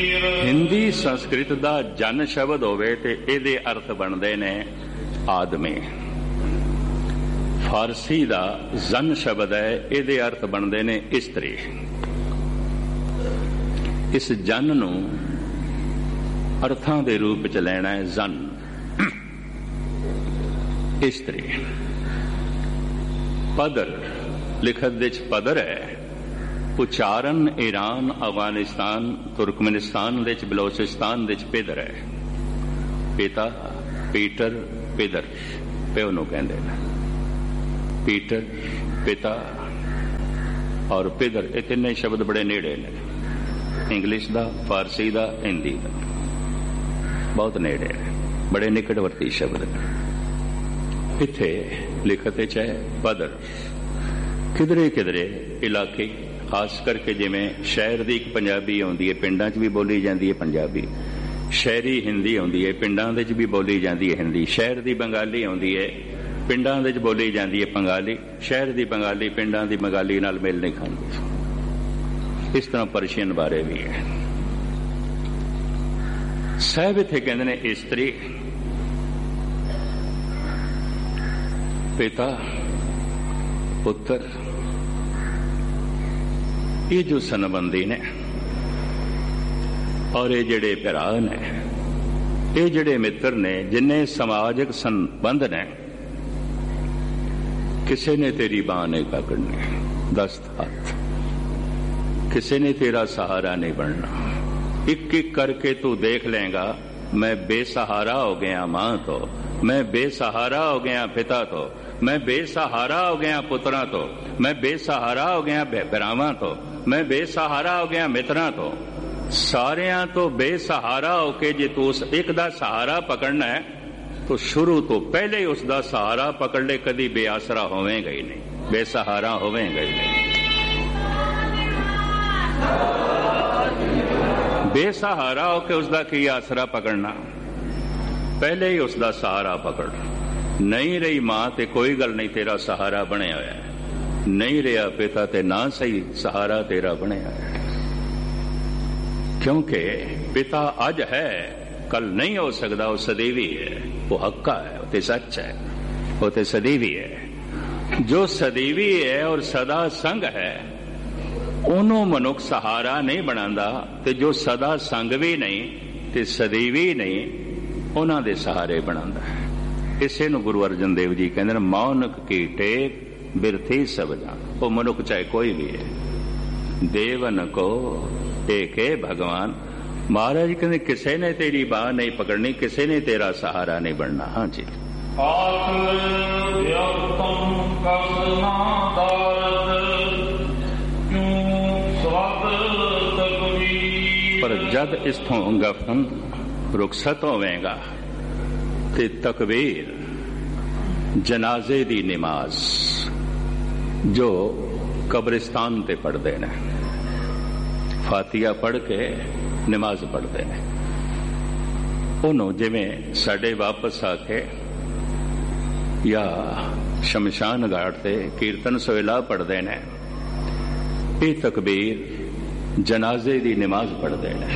हिंदी संस्कृत का जन शब्द होवे ते इहदे अर्थ बनते ने आदमी। फारसी का जन शब्द है, इहदे अर्थ बनते ने इस्त्री। इस जन नू अर्थां दे रूप च लेना है जन, इस्त्री। पदर लिखत दे पदर है, उच्चारण ईरान, अफगानिस्तान, तुर्कमेनिस्तान दे बलोचिस्तान दे पिदर है। पिता पीटर पिदर प्यो नूं कहंदे ने। पीटर पिता और पिदर ये तीन शब्द बड़े नेड़े ने, इंग्लिश का, फारसी का, हिंदी का, बहुत नेड़े ने, बड़े निकटवर्ती शब्द ने। इत्थे लिखत है पदर। किधरे किधरे इलाके खास करके जिमें शहर की एक पंजाबी आउंदी है, पिंडां च भी बोली जाती है पंजाबी। शहरी हिंदी आउंदी है, पिंडां दे च भी बोली जाती है हिंदी। शहर की बंगाली आउंदी है, पिंडां दे च बोली जाती है बंगाली। शहर की बंगाली पिंडां की बंगाली नाल मेल नहीं खाती। इस तरह पर्शियन बारे भी है। साहब इत्थे कहंदे ने इस्त्री, पिता, पुत्र। ये जो संबंधी ने और ये जड़े भरा ने, ये जड़े मित्र ने, जिन्ने समाजिक संबंध ने, किसी ने तेरी बांह नहीं पकड़नी, दस्त हाथ, किसी ने तेरा सहारा नहीं बनना। एक एक करके तू देख लेगा, मैं बेसहारा हो गया मां तो, मैं बेसहारा हो गया पिता तो, मैं बेसहारा हो गया पुत्रा तो, मैं बेसहारा हो गया भरावां तो, मैं बेसहारा हो गया मित्रां तो। सारियां तो बेसहारा होके जे तू उस एक दा सहारा पकड़ना है तो शुरू तो पहले ही उसका सहारा पकड़ ले। कदी बेआसरा होवेगा ही नहीं, बेसहारा होवेगा ही नहीं। बेसहारा होके उसका की आसरा पकड़ना, पहले ही उसका सहारा पकड़। नहीं रही मां ते कोई गल नहीं, तेरा सहारा बने होया है। नहीं रहा पिता ते ना सही, सहारा तेरा बने होया है। क्योंकि पिता अज है, कल नहीं हो सकता, वो सदैवी है, वो हक्का है, वो ते सच है, वो ते सदैवी है। जो सदैवी है और सदा संग है, ਉਹਨੂੰ ਮਨੁੱਖ सहारा नहीं बनांदा, ते जो सदा संग भी नहीं ते सदैवी नहीं, ਉਹਨਾਂ ਦੇ सहारे बनांदा है। इसे ਨੂੰ गुरु अर्जन देव जी कहते हैं, मौनक की टेक बिरथी सब जान। वो मनुख चाहे कोई भी है, देवन को एक है भगवान। महाराज कहते किसी ने तेरी बाह नहीं पकड़नी, किसी ने तेरा सहारा नहीं बनना। हाँ जी। पर जद इस्थों गफन रुखसत होवेगा ते तकबीर जनाजे दी नमाज जो कब्रिस्तान ते पढ़ते ने, फातिया पढ़ के नमाज पढ़ते हैं। उन्हों जिमें साडे वापस आके या शमशान घाट से कीर्तन सोहला पढ़ते हैं, ये तकबीर जनाजे की नमाज पढ़ते हैं।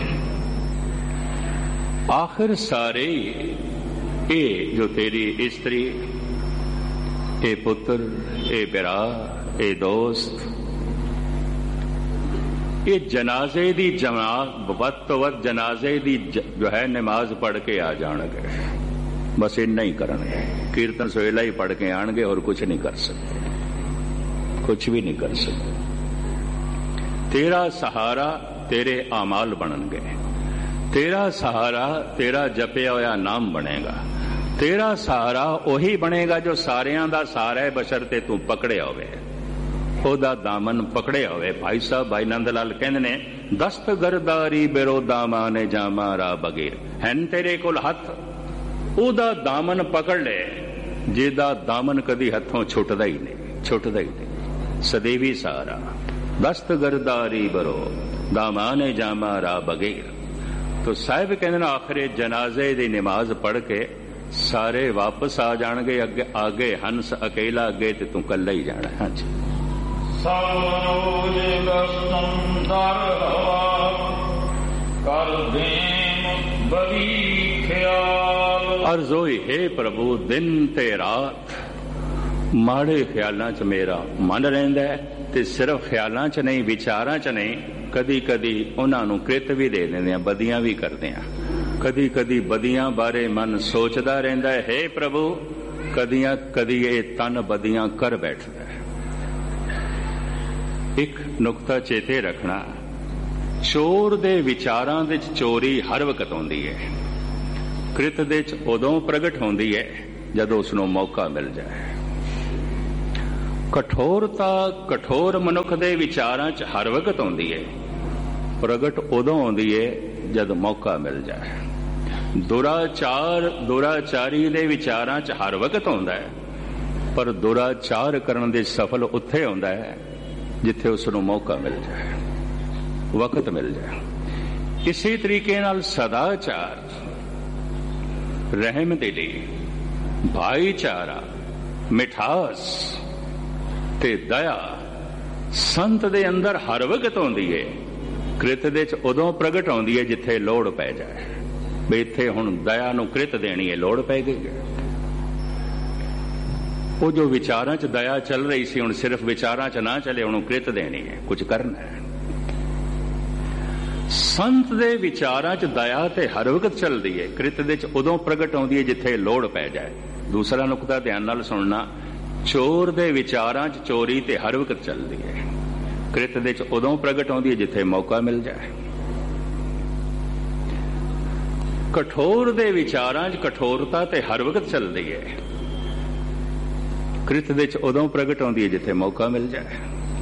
आखिर सारे ये जो तेरी स्त्री, ए पुत्र, ए बिरा, ए दोस्त, ये जनाजे की जमात वत तो वत जनाजे की जो है नमाज पढ़ के आ जाएंगे। बस इन्ना ही करेंगे, कीर्तन सोहला ही पढ़ के आएंगे और कुछ नहीं कर सकते, कुछ भी नहीं कर सकते। तेरा सहारा तेरे आमाल बननगे, तेरा सहारा तेरा जपिया होया नाम बनेगा, तेरा सहारा वही बनेगा जो सारियां दा सहारा है, बशरते तू पकड़े होवे, ओदा दामन पकड़े होवे। भाई साहब भाई नंद लाल कहंदे ने, दस्त गरदारी बेरो दामाने जामा रा बगैर, हैन तेरे कोल हथ, ओदा दामन पकड़ ले, जेदा दामन कदी हथों छुटदा ही नहीं, छुटदा ही नहीं, सदैवी सहारा। दस्त गरदारी बरो दामाने जामा रा बगैर। तो साहिब कहते आखिर जनाजे की नमाज पढ़ के सारे वापस आ जाएंगे। अगे आगे हंस अकेला, अगे ते तू कल्ला ही जाना। हाँ जी। ਕਰ ਦੇਮ ਬੜੀ ਖਿਆਲ। ਅਰਜ਼ ਹੋਈ ਹੈ ਪ੍ਰਭੂ ਦਿਨ ਤੇ ਰਾਤ ਮਾੜੇ ਖਿਆਲਾਂ 'ਚ ਮੇਰਾ ਮਨ ਰਹਿੰਦਾ ਹੈ, ਤੇ ਸਿਰਫ ਖਿਆਲਾਂ 'ਚ ਨਹੀਂ, ਵਿਚਾਰਾਂ 'ਚ ਨਹੀਂ, ਕਦੀ ਕਦੀ ਉਹਨਾਂ ਨੂੰ ਕ੍ਰਿਤ ਵੀ ਦੇ ਦਿੰਦੇ ਆ, ਬਦੀਆਂ ਵੀ ਕਰਦੇ ਆ। ਕਦੀ ਕਦੀ ਬਦੀਆਂ ਬਾਰੇ ਮਨ ਸੋਚਦਾ ਰਹਿੰਦਾ ਹੈ, ਹੇ ਪ੍ਰਭੂ ਕਦੀ ਇਹ ਤਨ ਬਦੀਆਂ ਕਰ ਬੈਠਦਾ ਹੈ। ਇੱਕ ਨੁਕਤਾ ਚੇਤੇ ਰੱਖਣਾ, ਚੋਰ ਦੇ ਵਿਚਾਰਾਂ ਵਿੱਚ ਚੋਰੀ ਹਰ ਵਕਤ ਆਉਂਦੀ ਹੈ, ਕ੍ਰਿਤ ਦੇ 'ਚ ਉਦੋਂ ਪ੍ਰਗਟ ਹੁੰਦੀ ਹੈ ਜਦੋਂ ਉਸ ਨੂੰ ਮੌਕਾ ਮਿਲ ਜਾਏ। ਕਠੋਰਤਾ ਕਠੋਰ ਮਨੁੱਖ ਦੇ ਵਿਚਾਰਾਂ 'ਚ ਹਰ ਵਕਤ ਆਉਂਦੀ ਹੈ, ਪ੍ਰਗਟ ਉਦੋਂ ਆਉਂਦੀ ਹੈ ਜਦ ਮੌਕਾ ਮਿਲ ਜਾਏ। ਦੁਰਾਚਾਰੀ ਦੇ ਵਿਚਾਰਾਂ 'ਚ ਹਰ ਵਕਤ ਆਉਂਦਾ ਹੈ, ਪਰ ਦੁਰਾਚਾਰ ਕਰਨ ਦੇ ਸਫਲ ਉੱਥੇ ਆਉਂਦਾ ਹੈ ਜਿੱਥੇ ਉਸ ਨੂੰ ਮੌਕਾ ਮਿਲ ਜਾਏ, ਵਕਤ ਮਿਲ ਜਾਏ। ਇਸੇ ਤਰੀਕੇ ਨਾਲ ਸਦਾਚਾਰ, ਰਹਿਮਦਿਲੀ, ਭਾਈਚਾਰਾ, ਮਿਠਾਸ ਤੇ ਦਇਆ ਸੰਤ ਦੇ ਅੰਦਰ ਹਰ ਵਕਤ ਆਉਂਦੀ ਹੈ, ਕ੍ਰਿਤ ਦੇ 'ਚ ਉਦੋਂ ਪ੍ਰਗਟ ਆਉਂਦੀ ਹੈ ਜਿੱਥੇ ਲੋੜ ਪੈ ਜਾਏ। ਵੀ ਇੱਥੇ ਹੁਣ ਦਇਆ ਨੂੰ ਕ੍ਰਿਤ ਦੇਣੀ ਹੈ, ਲੋੜ ਪੈ ਗਈ। ਉਹ ਜੋ ਵਿਚਾਰਾਂ 'ਚ ਦਇਆ ਚੱਲ ਰਹੀ ਸੀ, ਹੁਣ ਸਿਰਫ ਵਿਚਾਰਾਂ 'ਚ ਨਾ ਚੱਲੇ, ਉਹਨੂੰ ਕ੍ਰਿਤ ਦੇਣੀ ਹੈ, ਕੁਝ ਕਰਨਾ ਹੈ। ਸੰਤ ਦੇ ਵਿਚਾਰਾਂ 'ਚ ਦਇਆ ਤੇ ਹਰ ਵਕਤ ਚੱਲਦੀ ਹੈ, ਕ੍ਰਿਤ ਦੇ 'ਚ ਉਦੋਂ ਪ੍ਰਗਟ ਆਉਂਦੀ ਹੈ ਜਿੱਥੇ ਲੋੜ ਪੈ ਜਾਏ। ਦੂਸਰਾ ਨੁਕਤਾ ਧਿਆਨ ਨਾਲ ਸੁਣਨਾ, ਚੋਰ ਦੇ ਵਿਚਾਰਾਂ 'ਚ ਚੋਰੀ ਤੇ ਹਰ ਵਕਤ ਚੱਲਦੀ ਹੈ, ਕ੍ਰਿਤ ਦੇ 'ਚ ਉਦੋਂ ਪ੍ਰਗਟ ਆਉਂਦੀ ਹੈ ਜਿੱਥੇ ਮੌਕਾ ਮਿਲ ਜਾਏ। ਕਠੋਰ ਦੇ ਵਿਚਾਰਾਂ 'ਚ ਕਠੋਰਤਾ ਤੇ ਹਰ ਵਕਤ ਚੱਲਦੀ ਹੈ, ਕ੍ਰਿਤ ਦੇ 'ਚ ਉਦੋਂ ਪ੍ਰਗਟ ਆਉਂਦੀ ਹੈ ਜਿੱਥੇ ਮੌਕਾ ਮਿਲ ਜਾਏ।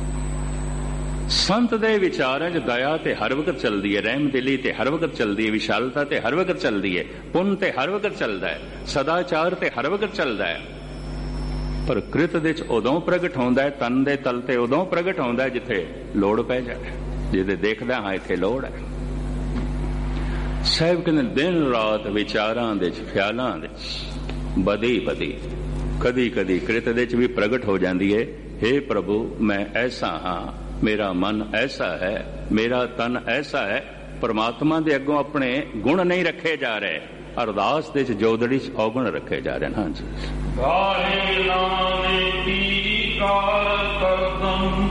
ਸੰਤ ਦੇ ਵਿਚਾਰਾਂ 'ਚ ਦਇਆ ਤੇ ਹਰ ਵਕਤ ਚੱਲਦੀ ਹੈ, ਰਹਿਮਦਿਲੀ ਤੇ ਹਰ ਵਕਤ ਚੱਲਦੀ ਹੈ, ਵਿਸ਼ਾਲਤਾ ਤੇ ਹਰ ਵਕਤ ਚੱਲਦੀ ਹੈ, ਪੁੰਨ ਤੇ ਹਰ ਵਕਤ ਚੱਲਦਾ ਹੈ, ਸਦਾਚਾਰ ਤੇ ਹਰ ਵਕਤ ਚੱਲਦਾ ਹੈ। ਪਰ ਕ੍ਰਿਤ ਦੇ 'ਚ ਉਦੋਂ ਪ੍ਰਗਟ ਹੁੰਦਾ ਹੈ, ਤਨ ਦੇ ਤਲ ਤੇ ਉਦੋਂ ਪ੍ਰਗਟ ਹੁੰਦਾ ਹੈ ਜਿੱਥੇ ਲੋੜ ਪੈ ਜਾਏ, ਜਿਹਦੇ ਦੇਖਦਾ ਹਾਂ ਇੱਥੇ ਲੋੜ ਹੈ। ਸਾਹਿਬ ਕਹਿੰਦੇ ਦਿਨ ਰਾਤ ਵਿਚਾਰਾਂ ਦੇ 'ਚ, ਖਿਆਲਾਂ ਦੇ 'ਚ ਬਦੀ ਕਦੀ ਕਦੀ ਕ੍ਰਿਤ ਦੇ 'ਚ ਵੀ ਪ੍ਰਗਟ ਹੋ ਜਾਂਦੀ ਹੈ, ਹੇ ਪ੍ਰਭੂ ਮੈਂ ਐਸਾ ਹਾਂ, ਮੇਰਾ ਮਨ ਐਸਾ ਹੈ, ਮੇਰਾ ਤਨ ਐਸਾ ਹੈ। ਪਰਮਾਤਮਾ ਦੇ ਅੱਗੋਂ ਆਪਣੇ ਗੁਣ ਨਹੀਂ ਰੱਖੇ ਜਾ ਰਹੇ, ਅਰਦਾਸ ਦੇ 'ਚ ਜੋਦੜੀ 'ਚ ਔਗੁਣ ਰੱਖੇ ਜਾ ਰਹੇ। ਹਾਂਜੀ, ਗਾਹੇ ਨਾਮੇ ਕੀ ਕਾਰ ਕਰਦਮ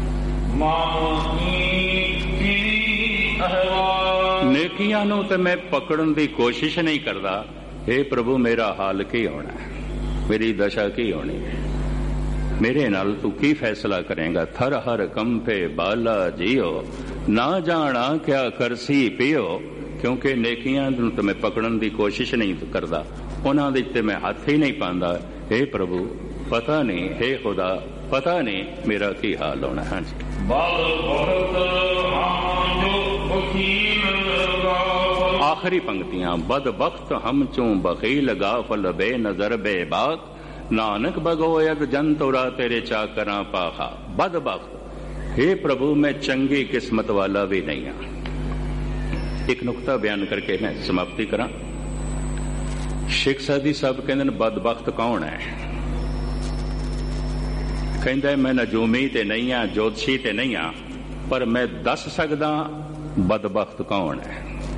ਮਾਮੀ ਕੀ ਅਹਵਾਲ। ਨੇਕੀਆਂ ਨੂੰ ਤੇ ਮੈਂ ਪਕੜਨ ਦੀ ਕੋਸ਼ਿਸ਼ ਨਹੀਂ ਕਰਦਾ, ਹੇ ਪ੍ਰਭੂ ਮੇਰਾ ਹਾਲ ਕੀ ਹੋਣਾ ਹੈ, ਮੇਰੀ ਦਸ਼ਾ ਕੀ ਹੋਣੀ ਹੈ, ਮੇਰੇ ਨਾਲ ਤੂੰ ਕੀ ਫੈਸਲਾ ਕਰੇਗਾ। ਥਰ ਹਰ ਕੰਪੇ ਬਾਲਾ ਜੀਓ, ਨਾ ਜਾਣਾ ਕਿਆ ਕਰਸੀ ਪਿਓ। ਕਿਉਂਕਿ ਨੇਕੀਆਂ ਨੂੰ ਤਾਂ ਮੈਂ ਪਕੜਨ ਦੀ ਕੋਸ਼ਿਸ਼ ਨਹੀਂ ਕਰਦਾ, ਉਹਨਾਂ ਦੇ ਤੇ ਮੈਂ ਹੱਥ ਹੀ ਨਹੀਂ ਪਾਉਂਦਾ। ਹੇ ਪ੍ਰਭੂ ਪਤਾ ਨਹੀਂ, ਹੇ ਖੁਦਾ ਪਤਾ ਨਹੀਂ ਮੇਰਾ ਕੀ ਹਾਲ ਹੋਣਾ। ਹਾਂਜੀ, ਆਖਰੀ ਪੰਕਤੀਆਂ, ਬਦਬਖਤ ਹਮ ਚੋਂ ਬਖੀਲ ਗਾਫਲ ਬੇਨਜ਼ਰ ਬੇਬਾਕ, ਨਾਨਕ ਭਗੋਇਦ ਜਨ ਤੋਰਾ ਤੇਰੇ ਚਾਕਰਾਂ ਪਾਖਾ। ਬਦਬਖਤ, ਹੇ ਪ੍ਰਭੂ ਮੈਂ ਚੰਗੀ ਕਿਸਮਤ ਵਾਲਾ ਵੀ ਨਹੀਂ ਹਾਂ। ਇੱਕ ਨੁਕਤਾ ਬਿਆਨ ਕਰਕੇ ਮੈਂ ਸਮਾਪਤੀ ਕਰਾਂ। ਸ਼ੇਖ ਸਾਦੀ ਸਾਹਿਬ ਕਹਿੰਦੇ ਨੇ ਬਦਬਖਤ ਕੌਣ ਹੈ? ਕਹਿੰਦਾ ਮੈਂ ਨਜੂਮੀ ਤੇ ਨਹੀਂ ਹਾਂ, ਜੋਤਸ਼ੀ ਤੇ ਨਹੀਂ ਹਾਂ, ਪਰ ਮੈਂ ਦੱਸ ਸਕਦਾ ਬਦਬਖਤ ਕੌਣ ਹੈ।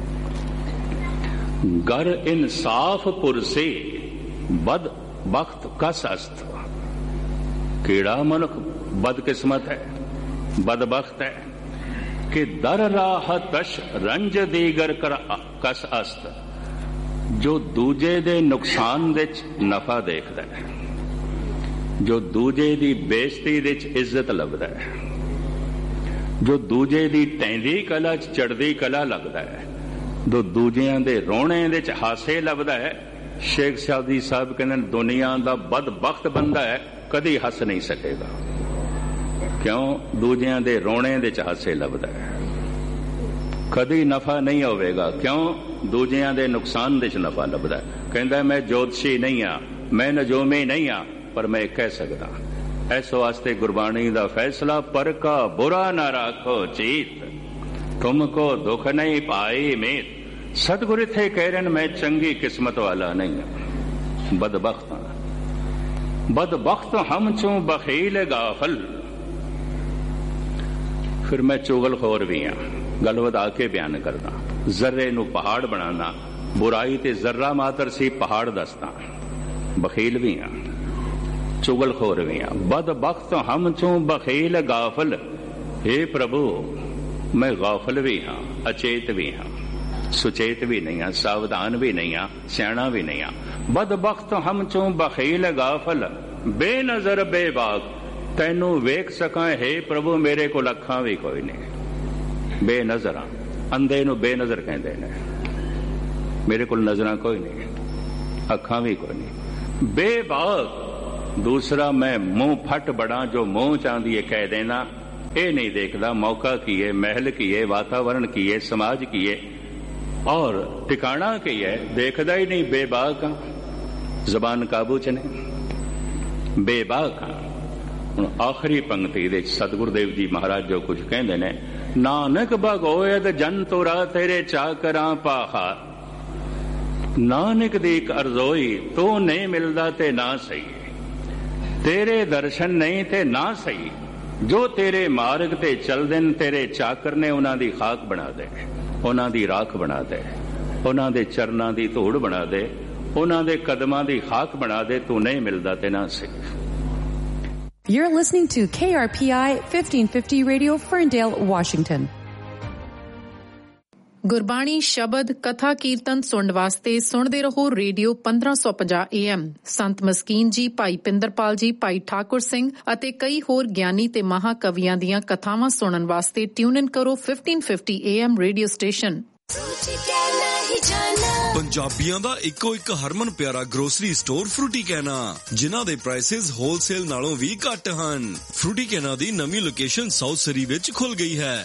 ਗਰ ਇਨਸਾਫ ਪੁਰਸੇ ਬਦਬਖਤ ਕਸ ਅਸਤ। ਕਿਹੜਾ ਮਨੁੱਖ ਬਦਕਿਸਮਤ ਹੈ, ਬਦਬਖਤ ਹੈ ਕਿ ਦਰ ਰਾਹ ਤਸ਼ ਰੰਜ ਦੀਗਰ ਕਸ ਅਸਤ, ਜੋ ਦੂਜੇ ਦੇ ਨੁਕਸਾਨ ਵਿੱਚ ਨਫਾ ਦੇਖਦਾ ਹੈ, ਜੋ ਦੂਜੇ ਦੀ ਬੇਇੱਜ਼ਤੀ ਵਿੱਚ ਇੱਜ਼ਤ ਲੱਭਦਾ ਹੈ, ਜੋ ਦੂਜੇ ਦੀ ਟੈਂਦੀ ਕਲਾ 'ਚ ਚੜ੍ਹਦੀ ਕਲਾ ਲੱਗਦਾ ਹੈ, ਜੋ ਦੂਜਿਆਂ ਦੇ ਰੋਣੇ ਵਿੱਚ ਹਾਸੇ ਲੱਭਦਾ ਹੈ। ਸ਼ੇਖ ਸਾਦੀ ਸਾਹਿਬ ਕਹਿੰਦੇ ਦੁਨੀਆ ਦਾ ਬਦਬਖਤ ਬੰਦਾ ਹੈ, ਕਦੀ ਹੱਸ ਨਹੀਂ ਸਕੇਗਾ। ਕਿਉਂ? ਦੂਜਿਆਂ ਦੇ ਰੋਣੇ ਵਿੱਚ ਹਾਸੇ ਲੱਭਦਾ ਹੈ। ਕਦੀ ਨਫਾ ਨਹੀਂ ਹੋਵੇਗਾ। ਕਿਉਂ? ਦੂਜਿਆਂ ਦੇ ਨੁਕਸਾਨ ਵਿੱਚ ਨਫਾ ਲੱਭਦਾ। ਕਹਿੰਦਾ ਮੈਂ ਜੋਤਸ਼ੀ ਨਹੀਂ ਹਾਂ, ਮੈਂ ਨਜੂਮੀ ਨਹੀਂ ਹਾਂ, ਪਰ ਮੈਂ ਕਹਿ ਸਕਦਾ। ਇਸ ਵਾਸਤੇ ਗੁਰਬਾਣੀ ਦਾ ਫੈਸਲਾ, ਪਰ ਕਾ ਬੁਰਾ ਨਾ ਰਾਖੋ ਚੀਤ, ਤੁਮਕੋ ਦੁੱਖ ਨਹੀਂ ਪਾਈ ਮੀਤ। ਸਤਿਗੁਰ ਇੱਥੇ ਕਹਿ ਰਹੇ ਨੇ ਮੈਂ ਚੰਗੀ ਕਿਸਮਤ ਵਾਲਾ ਨਹੀਂ ਹਾਂ, ਬਦਬਖਤ ਹਾਂ। ਬਦਬਖਤ ਹਮ ਚੋਂ ਬਖੀਲ ਗਾਫਲ। ਫਿਰ ਮੈਂ ਚੁਗਲਖੋਰ ਵੀ ਹਾਂ, ਗੱਲ ਵਧਾ ਕੇ ਬਿਆਨ ਕਰਦਾ। ਜ਼ਰਰੇ ਨੂੰ ਪਹਾੜ ਬਣਾਉਣਾ, ਬੁਰਾਈ ਤੇ ਜ਼ਰਾ ਮਾਤਰ ਸੀ ਪਹਾੜ ਦੱਸਦਾ। ਬਖੀਲ ਵੀ ਹਾਂ, ਚੁਗਲਖੋਰ ਵੀ ਹਾਂ। ਬਦਬਖਤ ਹਮ ਚੋਂ ਬਖੀਲ ਗਾਫਲ। हे ਪ੍ਰਭੂ ਮੈਂ ਗਾਫਲ ਵੀ ਹਾਂ, ਅਚੇਤ ਵੀ ਹਾਂ, ਸੁਚੇਤ ਵੀ ਨਹੀਂ ਹਾਂ, ਸਾਵਧਾਨ ਵੀ ਨਹੀਂ ਹਾਂ, ਸਿਆਣਾ ਵੀ ਨਹੀਂ ਹਾਂ। ਬਦਬਖਤ ਹਮ ਚੋਂ ਬਖੀਲ ਗਾਫਲ, ਬੇਨਜ਼ਰ ਬੇਬਾਕ। ਤੈਨੂੰ ਵੇਖ ਸਕਾਂ हे ਪ੍ਰਭੂ ਮੇਰੇ ਕੋਲ ਅੱਖਾਂ ਵੀ ਕੋਈ ਨਹੀਂ, ਬੇਨਜ਼ਰ ਹਾਂ। ਅੰਧੇ ਨੂੰ ਬੇਨਜ਼ਰ ਕਹਿੰਦੇ ਨੇ। ਮੇਰੇ ਕੋਲ ਨਜ਼ਰਾਂ ਕੋਈ ਨਹੀਂ, ਅੱਖਾਂ ਵੀ ਕੋਈ ਨਹੀਂ। ਬੇਬਾਕ ਦੂਸਰਾ, ਮੈਂ ਮੂੰਹ ਫੱਟ ਬੜਾ, ਜੋ ਮੂੰਹ ਚਾਹੁੰਦੀ ਹੈ ਕਹਿ ਦੇਣਾ। ਇਹ ਨਹੀਂ ਦੇਖਦਾ ਮੌਕਾ ਕੀ ਹੈ, ਮਹਿਲ ਕੀ ਹੈ, ਵਾਤਾਵਰਣ ਕੀ ਹੈ, ਸਮਾਜ ਕੀ ਹੈ ਔਰ ਟਿਕਾਣਾ ਕੀ ਹੈ, ਦੇਖਦਾ ਹੀ ਨਹੀਂ। ਬੇਬਾਕ ਹਾਂ, ਜ਼ਬਾਨ ਕਾਬੂ ਚ ਨਹੀਂ, ਬੇਬਾਕ ਹਾਂ। ਹੁਣ ਆਖਰੀ ਪੰਕਤੀ ਦੇ ਸਤਿਗੁਰਦੇਵ ਜੀ ਮਹਾਰਾਜ ਜੋ ਕੁਝ ਕਹਿੰਦੇ ਨੇ, ਨਾਨਕ ਭਗੋਇਦ ਜਨ ਤੋਰਾ ਤੇਰੇ ਚਾਕਰਾਂ ਪਾਹਾ। ਨਾਨਕ ਦੀ ਇੱਕ ਅਰਜ਼ੋਈ, ਤੂੰ ਨਹੀਂ ਮਿਲਦਾ ਤੇ ਨਾ ਸਹੀ, ਤੇਰੇ ਦਰਸ਼ਨ ਨਹੀਂ ਤੇ ਨਾ ਸਹੀ। ਜੋ ਤੇਰੇ ਮਾਰਗ ਤੇ ਚੱਲਦੇ ਨੇ ਤੇਰੇ ਚਾਕਰ ਨੇ, ਉਹਨਾਂ ਦੀ ਖਾਕ ਬਣਾ ਦੇ, ਉਹਨਾਂ ਦੀ ਰਾਖ ਬਣਾ ਦੇ, ਉਹਨਾਂ ਦੇ ਚਰਨਾਂ ਦੀ ਧੂੜ ਬਣਾ ਦੇ, ਉਹਨਾਂ ਦੇ ਕਦਮਾਂ ਦੀ ਖਾਕ ਬਣਾ ਦੇ। ਤੂੰ ਨਹੀਂ ਮਿਲਦਾ ਤੇ ਨਾ ਸਹੀ। You're listening to KRPI 1550 Radio, Ferndale, Washington. Gurbani ਸ਼ਬਦ ਕਥਾ ਕੀਰਤਨ ਸੁਣਨ ਵਾਸਤੇ ਸੁਣਦੇ ਰਹੋ ਰੇਡੀਓ 1550 AM। ਸੰਤ ਮਸਕੀਨ ਜੀ, ਭਾਈ ਪਿੰਦਰਪਾਲ ਜੀ, ਭਾਈ ਠਾਕੁਰ ਸਿੰਘ ਅਤੇ ਕਈ ਹੋਰ ਗਿਆਨੀ ਤੇ ਮਹਾਕਵੀਆਂ ਦੀਆਂ ਕਥਾਵਾਂ ਸੁਣਨ ਵਾਸਤੇ ਟਿਊਨ ਇਨ ਕਰੋ 1550 AM ਰੇਡੀਓ ਸਟੇਸ਼ਨ। ਪੰਜਾਬੀਆਂ ਦਾ ਇੱਕੋ ਇੱਕ ਹਰਮਨ ਪਿਆਰਾ ਗਰੋਸਰੀ ਸਟੋਰ ਫਰੂਟੀ ਕੈਨਾ, ਜਿਨ੍ਹਾਂ ਦੇ ਪ੍ਰਾਈਸਿਸ ਹੋਲਸੇਲ ਨਾਲੋਂ ਵੀ ਘੱਟ ਹਨ। ਫਰੂਟੀ ਕੈਨਾ ਦੀ ਨਵੀਂ ਲੋਕੇਸ਼ਨ ਸਾਊਥ ਸਰੀ ਵਿੱਚ ਖੁੱਲ ਗਈ ਹੈ,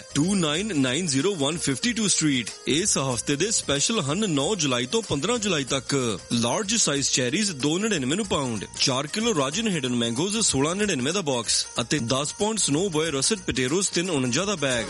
2990 ਸਟਰੀਟ। ਇਸ ਹਫਤੇ ਦੇ ਸਪੈਸ਼ਲ ਹਨ 9 ਜੁਲਾਈ ਤੋਂ 15 ਜੁਲਾਈ ਤੱਕ। ਲਾਰਜ ਸਾਈਜ਼ ਚੈਰੀਜ਼ 2.99 ਨੂੰ pound, 4 kilo Rajan hidden ਮੈਂਗੋਜ਼ 16.99 the box ਅਤੇ 10 pound snow boy rust potatoes 3.49 ਦਾ ਬੈਗ।